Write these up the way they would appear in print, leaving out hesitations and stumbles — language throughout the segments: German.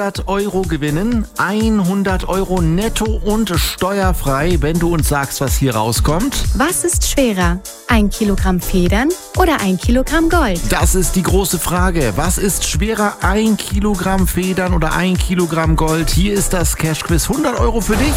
100 Euro gewinnen. 100 Euro netto und steuerfrei, wenn du uns sagst, was hier rauskommt. Was ist schwerer? 1 Kilogramm Federn oder 1 Kilogramm Gold? Das ist die große Frage. Was ist schwerer? 1 Kilogramm Federn oder 1 Kilogramm Gold? Hier ist das Cash-Quiz. 100 Euro für dich.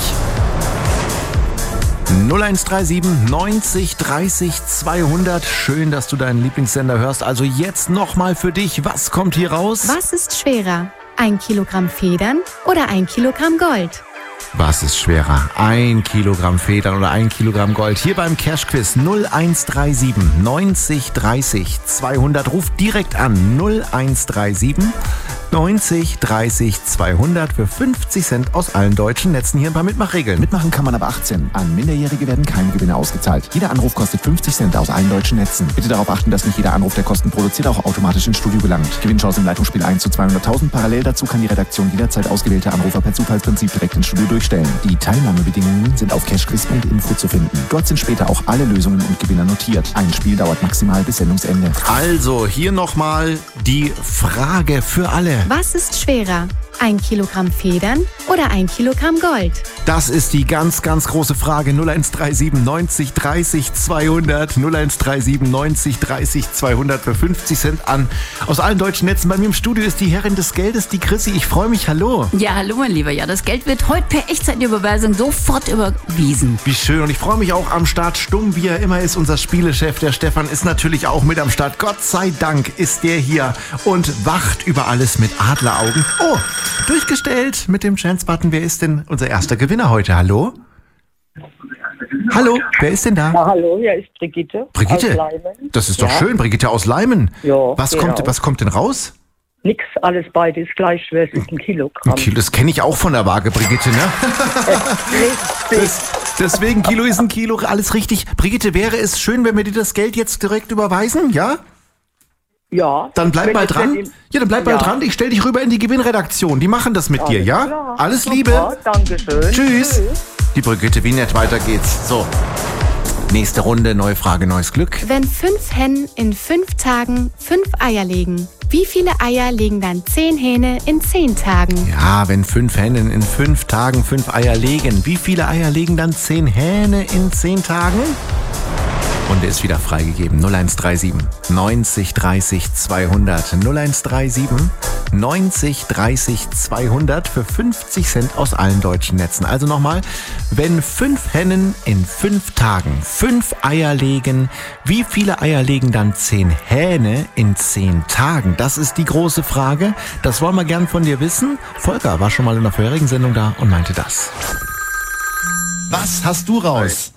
0137 90 30 200. Schön, dass du deinen Lieblingssender hörst. Also jetzt nochmal für dich. Was kommt hier raus? Was ist schwerer? 1 Kilogramm Federn oder 1 Kilogramm Gold? Was ist schwerer? 1 Kilogramm Federn oder 1 Kilogramm Gold? Hier beim Cash-Quiz 0137 90 30 200. Ruf direkt an 0137 90 30 200 für 50 Cent aus allen deutschen Netzen. Hier ein paar Mitmachregeln. Mitmachen kann man ab 18. An Minderjährige werden keine Gewinne ausgezahlt. Jeder Anruf kostet 50 Cent aus allen deutschen Netzen. Bitte darauf achten, dass nicht jeder Anruf, der Kosten produziert, auch automatisch ins Studio gelangt. Gewinnchance im Leitungsspiel 1 zu 200.000. Parallel dazu kann die Redaktion jederzeit ausgewählte Anrufer per Zufallsprinzip direkt ins Studio durchstellen. Die Teilnahmebedingungen sind auf cashquiz.info zu finden. Dort sind später auch alle Lösungen und Gewinner notiert. Ein Spiel dauert maximal bis Sendungsende. Also, hier nochmal die Frage für alle. Was ist schwerer? 1 Kilogramm Federn oder 1 Kilogramm Gold? Das ist die ganz, ganz große Frage. 0137 90 30 200. 0137 90 30 200 für 50 Cent an. Aus allen deutschen Netzen. Bei mir im Studio ist die Herrin des Geldes, die Chrissy. Ich freue mich. Hallo. Ja, hallo mein Lieber. Ja, das Geld wird heute per Echtzeitüberweisung sofort überwiesen. Wie schön. Und ich freue mich auch am Start. Stumm, wie er immer ist, unser Spielechef. Der Stefan ist natürlich auch mit am Start. Gott sei Dank ist der hier und wacht über alles mit Adleraugen. Oh, durchgestellt mit dem Chance-Button. Wer ist denn unser erster Gewinner heute? Hallo? Hallo, wer ist denn da? Ja, hallo, hier ist Brigitte. Brigitte? Aus Leimen. Das ist doch schön, Brigitte aus Leimen. Ja, was genau. kommt denn raus? Nix, alles beides gleich schwer, es ist 1 Kilogramm. Ein Kilo, das kenne ich auch von der Waage, Brigitte, ne? Deswegen, Kilo ist ein Kilo, alles richtig. Brigitte, wäre es schön, wenn wir dir das Geld jetzt direkt überweisen, ja? Ja. Dann bleib mal dran. Ja, dann bleib mal Ja. dran. Ich stell dich rüber in die Gewinnredaktion. Die machen das mit dir, ja? Klar. Alles Super, Liebe. Dankeschön. Tschüss. Die Brigitte, wie nett, weiter geht's. So, nächste Runde, neue Frage, neues Glück. Wenn 5 Hennen in 5 Tagen 5 Eier legen, wie viele Eier legen dann 10 Hähne in 10 Tagen? Ja, wenn 5 Hennen in 5 Tagen 5 Eier legen, wie viele Eier legen dann 10 Hähne in 10 Tagen? Und er ist wieder freigegeben. 0137 90 30 200. 0137 90 30 200 für 50 Cent aus allen deutschen Netzen. Also nochmal, wenn 5 Hennen in 5 Tagen 5 Eier legen, wie viele Eier legen dann 10 Hähne in 10 Tagen? Das ist die große Frage. Das wollen wir gern von dir wissen. Volker war schon mal in der vorherigen Sendung da und meinte das. Was hast du raus?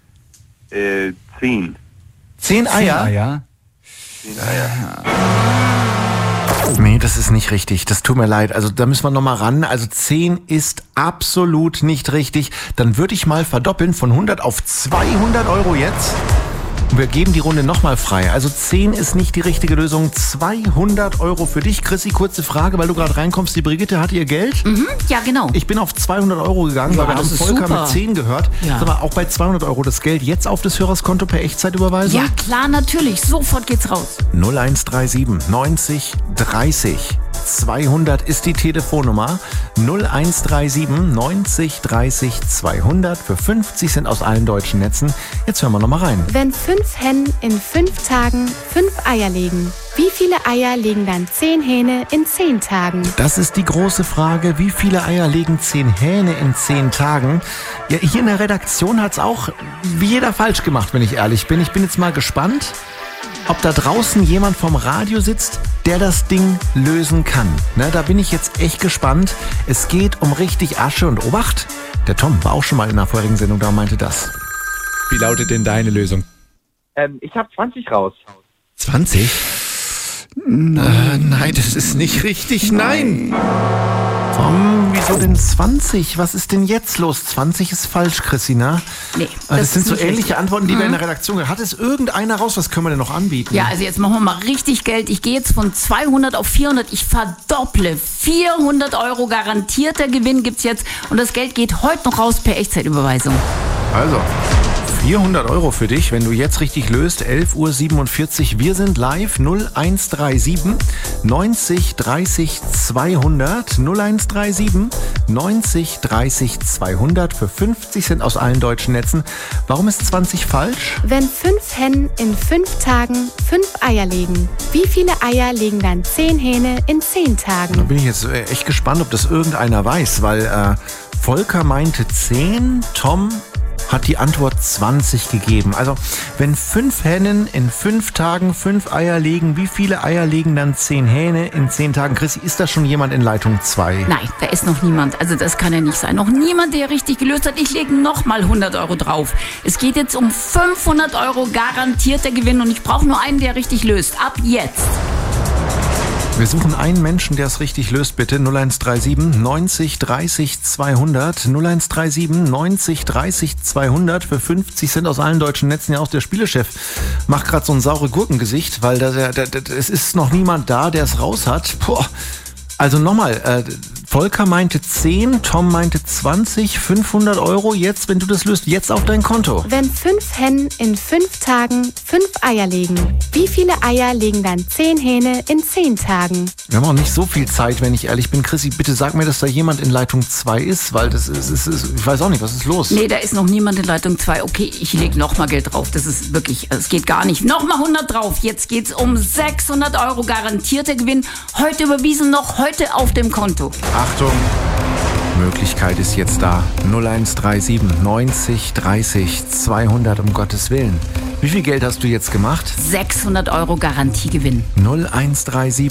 10. 10 Eier? 10 Eier. Nee, das ist nicht richtig. Das tut mir leid. Also da müssen wir nochmal ran. Also 10 ist absolut nicht richtig. Dann würde ich mal verdoppeln von 100 auf 200 Euro jetzt. Und wir geben die Runde nochmal frei. Also 10 ist nicht die richtige Lösung. 200 Euro für dich. Chrissy, kurze Frage, weil du gerade reinkommst. Die Brigitte hatte ihr Geld. Ja, genau. Ich bin auf 200 Euro gegangen, Ja, weil wir das haben ist Volker super. mit 10 gehört. Ja. Sag mal, auch bei 200 Euro das Geld jetzt auf das Hörerskonto per Echtzeitüberweisung? Ja, klar, natürlich. Sofort geht's raus. 0137 90 30 200 ist die Telefonnummer. 0137 90 30 200 für 50 Cent aus allen deutschen Netzen. Jetzt hören wir nochmal rein. Wenn 5 Hennen in 5 Tagen 5 Eier legen, wie viele Eier legen dann 10 Hähne in 10 Tagen? Das ist die große Frage. Wie viele Eier legen 10 Hähne in 10 Tagen? Ja, hier in der Redaktion hat's auch wie jeder falsch gemacht, wenn ich ehrlich bin. Ich bin jetzt mal gespannt, ob da draußen jemand vom Radio sitzt, der das Ding lösen kann. Ne, da bin ich jetzt echt gespannt. Es geht um richtig Asche und Obacht. Der Tom war auch schon mal in der vorherigen Sendung da und meinte das. Wie lautet denn deine Lösung? Ich habe 20 raus. 20? Nein, das ist nicht richtig. Nein! Tom, wieso denn 20? Was ist denn jetzt los? 20 ist falsch, Chrissina. Nee, Das sind ist so nicht ähnliche richtig. Antworten, die wir in der Redaktion haben. Hat es irgendeiner raus? Was können wir denn noch anbieten? Ja, also jetzt machen wir mal richtig Geld. Ich gehe jetzt von 200 auf 400. Ich verdopple. 400 Euro garantierter Gewinn gibt's jetzt. Und das Geld geht heute noch raus per Echtzeitüberweisung. Also, 400 Euro für dich, wenn du jetzt richtig löst. 11:47 Uhr. Wir sind live. 0137 90 30 200. 0137 90 30 200 für 50 Cent aus allen deutschen Netzen. Warum ist 20 falsch? Wenn 5 Hennen in 5 Tagen 5 Eier legen, wie viele Eier legen dann 10 Hähne in 10 Da Tagen? bin ich jetzt echt gespannt, ob das irgendeiner weiß, weil Volker meinte 10, Tom hat die Antwort 20 gegeben. Also, wenn 5 Hennen in 5 Tagen 5 Eier legen, wie viele Eier legen dann 10 Hähne in 10 Tagen? Chrissy, ist da schon jemand in Leitung 2? Nein, da ist noch niemand. Also das kann ja nicht sein. Noch niemand, der richtig gelöst hat. Ich lege nochmal 100 Euro drauf. Es geht jetzt um 500 Euro garantierter Gewinn und ich brauche nur einen, der richtig löst. Ab jetzt. Wir suchen einen Menschen, der es richtig löst, bitte. 0137 90 30 200. 0137 90 30 200 für 50 Cent aus allen deutschen Netzen. Ja, auch der Spielechef macht gerade so ein saure Gurkengesicht, weil es ist noch niemand da, der es raus hat. Boah. Also nochmal, Volker meinte 10, Tom meinte 20, 500 Euro jetzt, wenn du das löst, jetzt auf dein Konto. Wenn 5 Hennen in 5 Tagen 5 Eier legen, wie viele Eier legen dann 10 Hähne in 10 Tagen? Wir haben auch nicht so viel Zeit, wenn ich ehrlich bin. Chrissy, bitte sag mir, dass da jemand in Leitung 2 ist, weil das ist ich weiß auch nicht, was ist los? Nee, da ist noch niemand in Leitung 2. Okay, ich lege nochmal Geld drauf. Das ist wirklich, es geht gar nicht. Nochmal 100 drauf. Jetzt geht's um 600 Euro garantierter Gewinn. Heute überwiesen, noch heute auf dem Konto. Achtung, Möglichkeit ist jetzt da. 0137 90 30 200, um Gottes Willen. Wie viel Geld hast du jetzt gemacht? 600 Euro Garantiegewinn. 0137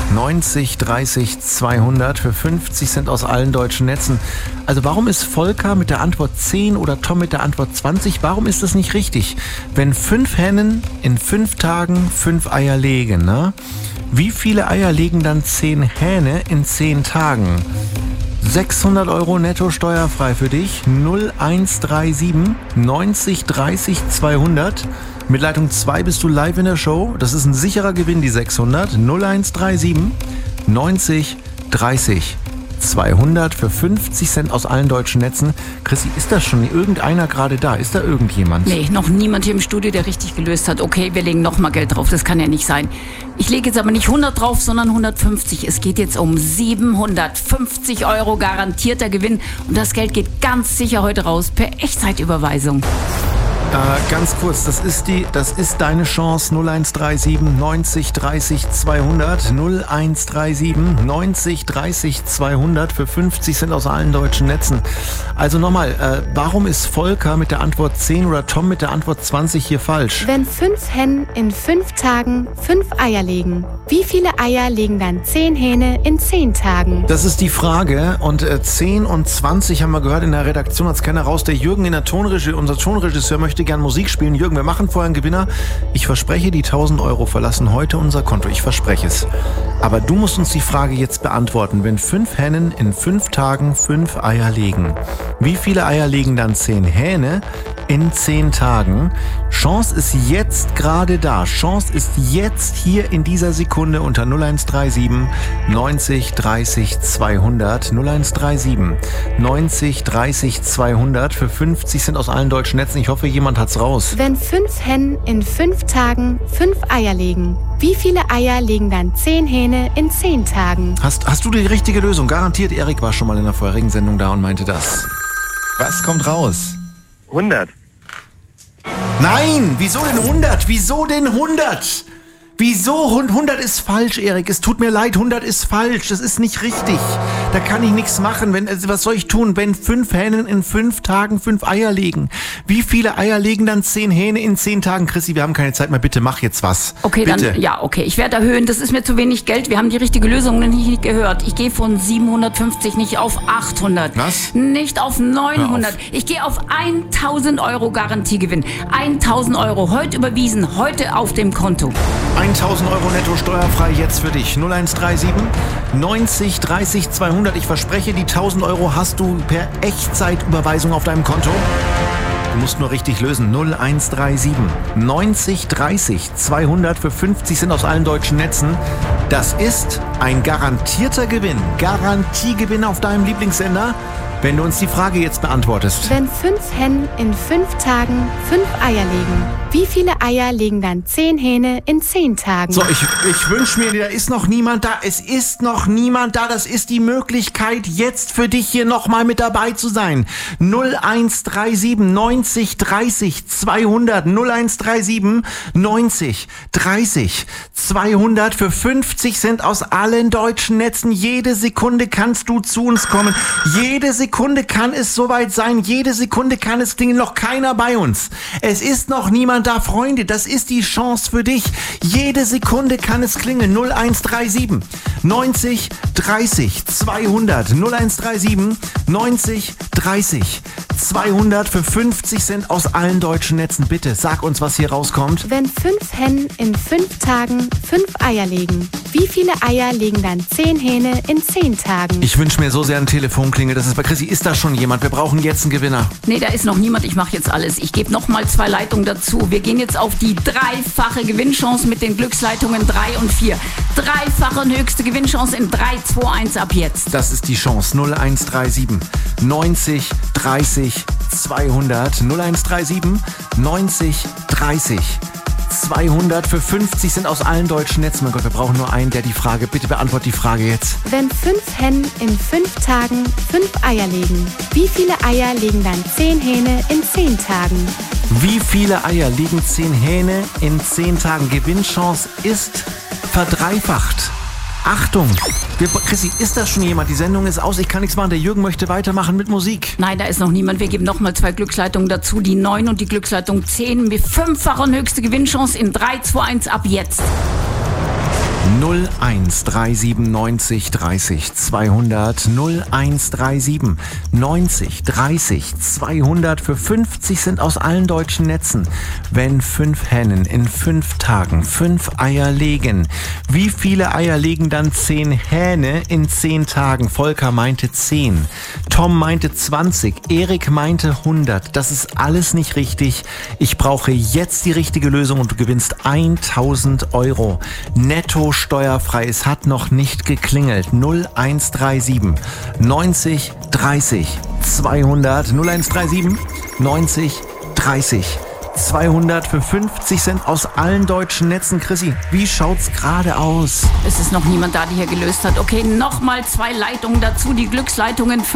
90 30 200 für 50 Cent aus allen deutschen Netzen. Also warum ist Volker mit der Antwort 10 oder Tom mit der Antwort 20? Warum ist das nicht richtig? Wenn 5 Hennen in 5 Tagen 5 Eier legen, ne? Wie viele Eier legen dann 10 Hähne in 10 Tagen? 600 Euro netto steuerfrei für dich. 0137 90 30 200. Mit Leitung 2 bist du live in der Show. Das ist ein sicherer Gewinn, die 600. 0137 90 30 200 für 50 Cent aus allen deutschen Netzen. Chrissy, ist da schon irgendeiner gerade da? Ist da irgendjemand? Nee, noch niemand hier im Studio, der richtig gelöst hat. Okay, wir legen nochmal Geld drauf. Das kann ja nicht sein. Ich lege jetzt aber nicht 100 drauf, sondern 150. Es geht jetzt um 750 Euro garantierter Gewinn. Und das Geld geht ganz sicher heute raus per Echtzeitüberweisung. Ganz kurz, das ist deine Chance. 0137 90 30 200. 0137 90 30 200 für 50 Cent aus allen deutschen Netzen. Also nochmal, warum ist Volker mit der Antwort 10 oder Tom mit der Antwort 20 hier falsch? Wenn 5 Hennen in 5 Tagen 5 Eier legen, wie viele Eier legen dann 10 Hähne in 10 Tagen? Das ist die Frage. Und 10 und 20 haben wir gehört in der Redaktion, hat's keiner raus. Der Jürgen in der Tonregie, unser Tonregisseur, möchte gern Musik spielen. Jürgen, wir machen vorher einen Gewinner. Ich verspreche, die 1000 Euro verlassen heute unser Konto. Ich verspreche es. Aber du musst uns die Frage jetzt beantworten. Wenn 5 Hennen in 5 Tagen 5 Eier legen, wie viele Eier legen dann 10 Hähne in 10 Tagen? Chance ist jetzt gerade da. Chance ist jetzt hier in dieser Sekunde unter 0137 90 30 200. 0137 90 30 200 für 50 Cent aus allen deutschen Netzen. Ich hoffe, jemand hat's raus. Wenn 5 Hennen in 5 Tagen 5 Eier legen, wie viele Eier legen dann 10 Hähne in 10 Tagen? Hast du die richtige Lösung? Garantiert, Erik war schon mal in der vorherigen Sendung da und meinte das. Was kommt raus? 100. Nein, wieso denn 100? Wieso denn 100? Wieso? 100 ist falsch, Erik. Es tut mir leid, 100 ist falsch. Das ist nicht richtig. Da kann ich nichts machen. Was soll ich tun, wenn 5 Hähne in 5 Tagen 5 Eier legen? Wie viele Eier legen dann 10 Hähne in 10 Tagen? Chrissy, wir haben keine Zeit mehr. Bitte mach jetzt was. Okay, bitte. Dann, ja, okay. Ich werde erhöhen. Das ist mir zu wenig Geld. Wir haben die richtige Lösung noch nicht gehört. Ich gehe von 750 nicht auf 800. Was? Nicht auf 900. Ich gehe auf 1000 Euro Garantiegewinn. 1000 Euro. Heute überwiesen. Heute auf dem Konto. 1000 Euro netto steuerfrei jetzt für dich. 0137 90 30 200. Ich verspreche, die 1000 Euro hast du per Echtzeitüberweisung auf deinem Konto. Du musst nur richtig lösen. 0137 90 30 200 für 50 Cent aus allen deutschen Netzen. Das ist ein garantierter Gewinn. Garantiegewinn auf deinem Lieblingssender. wenn du uns die Frage jetzt beantwortest. Wenn 5 Hennen in 5 Tagen 5 Eier legen, wie viele Eier legen dann 10 Hähne in 10 Tagen? So, ich wünsche mir, da ist noch niemand da. Es ist noch niemand da. Das ist die Möglichkeit, jetzt für dich hier nochmal mit dabei zu sein. 0137 90 30 200. 0137 90 30 200 für 50 Cent aus allen deutschen Netzen. Jede Sekunde kannst du zu uns kommen. Jede Sekunde kann es soweit sein. Jede Sekunde kann es klingeln. Noch keiner bei uns. Es ist noch niemand da, Freunde. Das ist die Chance für dich. Jede Sekunde kann es klingeln. 0137 90 30 200. 0137 90 30 200 für 50 Cent aus allen deutschen Netzen. Bitte sag uns, was hier rauskommt. Wenn 5 Hennen in 5 Tagen 5 Eier legen, wie viele Eier legen dann 10 Hähne in 10 Tagen? Ich wünsche mir so sehr einen Telefonklingel. Das ist bei Chrissy. Ist da schon jemand? Wir brauchen jetzt einen Gewinner. Nee, da ist noch niemand. Ich mache jetzt alles. Ich gebe nochmal 2 Leitungen dazu. Wir gehen jetzt auf die dreifache Gewinnchance mit den Glücksleitungen 3 und 4. Dreifache und höchste Gewinnchance in 3, 2, 1 ab jetzt. Das ist die Chance. 0137 90 30 200. 0137 90 30 200 für 50 Cent aus allen deutschen Netzen. Mein Gott, wir brauchen nur einen, der die Frage, bitte beantwortet die Frage jetzt. Wenn 5 Hennen in 5 Tagen 5 Eier legen, wie viele Eier legen dann 10 Hähne in 10 Tagen? Wie viele Eier legen 10 Hähne in 10 Tagen? Gewinnchance ist verdreifacht. Achtung! Chrissy, ist das schon jemand? Die Sendung ist aus, ich kann nichts machen. Der Jürgen möchte weitermachen mit Musik. Nein, da ist noch niemand. Wir geben nochmal 2 Glücksleitungen dazu. Die 9 und die Glücksleitung 10 mit 5-facher und höchste Gewinnchance in 3, 2, 1 ab jetzt. 0137 90 30 200. 0137 90 30 200 für 50 Cent aus allen deutschen Netzen. Wenn 5 Hennen in 5 Tagen 5 Eier legen, wie viele Eier legen dann 10 Hähne in 10 Tagen? Volker meinte 10, Tom meinte 20, Erik meinte 100. Das ist alles nicht richtig. Ich brauche jetzt die richtige Lösung und du gewinnst 1000 Euro. Netto steuerfrei. Es hat noch nicht geklingelt. 0137 90 30 200. 0137 90 30 200 für 50 Cent aus allen deutschen Netzen. Chrissy, wie schaut's gerade aus? Es ist noch niemand da, der hier gelöst hat. Okay, nochmal 2 Leitungen dazu. Die Glücksleitungen